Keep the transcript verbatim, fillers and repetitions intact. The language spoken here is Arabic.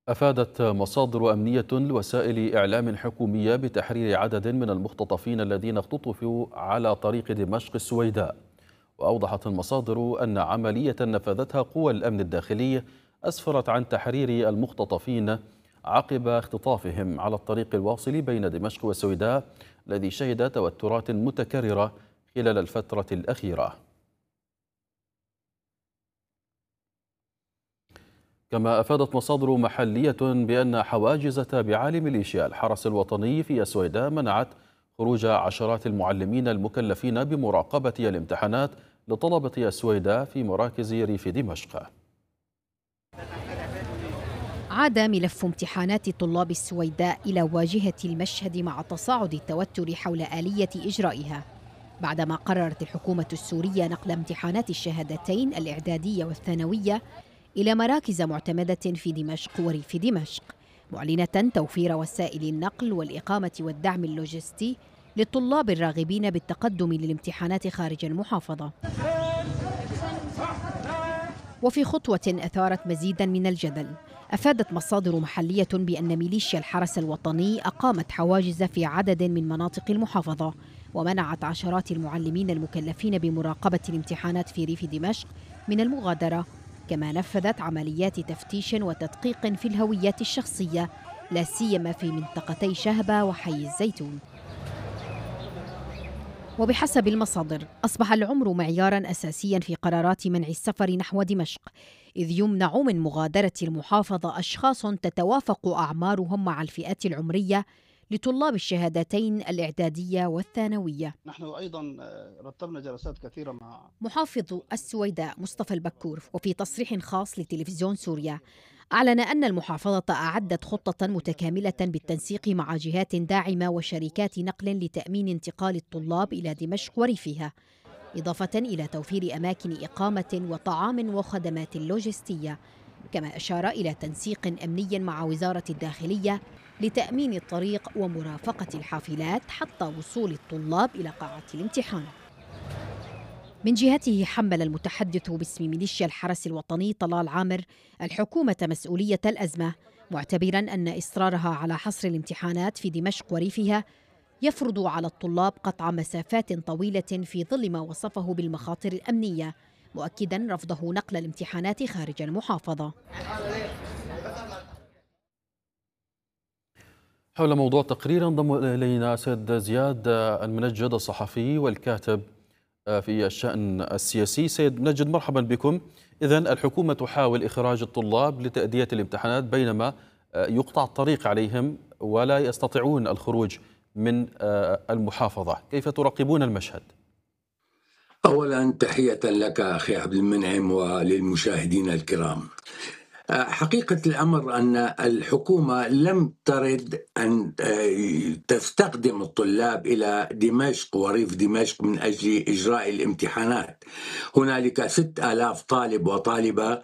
أفادت مصادر أمنية لوسائل إعلام حكومية بتحرير عدد من المختطفين الذين اختطفوا على طريق دمشق السويداء. وأوضحت المصادر أن عملية نفذتها قوى الأمن الداخلي أسفرت عن تحرير المختطفين عقب اختطافهم على الطريق الواصل بين دمشق والسويداء الذي شهد توترات متكررة خلال الفترة الأخيرة. كما أفادت مصادر محلية بأن حواجز تابعة لميليشيا الحرس الوطني في السويداء منعت خروج عشرات المعلمين المكلفين بمراقبة الامتحانات لطلبة السويداء في مراكز ريف دمشق. عاد ملف امتحانات طلاب السويداء إلى واجهة المشهد مع تصاعد التوتر حول آلية إجرائها، بعدما قررت الحكومة السورية نقل امتحانات الشهادتين الإعدادية والثانوية إلى مراكز معتمدة في دمشق وريف دمشق، معلنة توفير وسائل النقل والإقامة والدعم اللوجستي للطلاب الراغبين بالتقدم للامتحانات خارج المحافظة. وفي خطوة أثارت مزيدا من الجدل، أفادت مصادر محلية بأن ميليشيا الحرس الوطني أقامت حواجز في عدد من مناطق المحافظة ومنعت عشرات المعلمين المكلفين بمراقبة الامتحانات في ريف دمشق من المغادرة، كما نفذت عمليات تفتيش وتدقيق في الهويات الشخصية لا سيما في منطقتي شهبة وحي الزيتون. وبحسب المصادر أصبح العمر معياراً أساسياً في قرارات منع السفر نحو دمشق، إذ يمنع من مغادرة المحافظة أشخاص تتوافق أعمارهم مع الفئات العمرية لطلاب الشهادتين الإعدادية والثانوية. نحن أيضا رتبنا جلسات كثيرة مع محافظ السويداء مصطفى البكور وفي تصريح خاص لتلفزيون سوريا أعلن أن المحافظة أعدت خطة متكاملة بالتنسيق مع جهات داعمة وشركات نقل لتأمين انتقال الطلاب إلى دمشق وريفها، إضافة إلى توفير أماكن إقامة وطعام وخدمات لوجستية، كما أشار إلى تنسيق أمني مع وزارة الداخلية لتأمين الطريق ومرافقة الحافلات حتى وصول الطلاب إلى قاعة الامتحان. من جهته حمل المتحدث باسم ميليشيا الحرس الوطني طلال عامر الحكومة مسؤولية الأزمة، معتبراً أن إصرارها على حصر الامتحانات في دمشق وريفها يفرض على الطلاب قطع مسافات طويلة في ظل ما وصفه بالمخاطر الأمنية، مؤكداً رفضه نقل الامتحانات خارج المحافظة. حول موضوع تقرير انضم إلينا سيد زياد المنجد الصحفي والكاتب في الشأن السياسي. سيد منجد، مرحبا بكم. إذن الحكومة تحاول إخراج الطلاب لتأدية الامتحانات بينما يقطع الطريق عليهم ولا يستطيعون الخروج من المحافظة، كيف تراقبون المشهد؟ أولا تحية لك أخي عبد المنعم وللمشاهدين الكرام. حقيقة الأمر أن الحكومة لم ترد أن تستخدم الطلاب إلى دمشق وريف دمشق من أجل إجراء الامتحانات. هنالك ست آلاف طالب وطالبة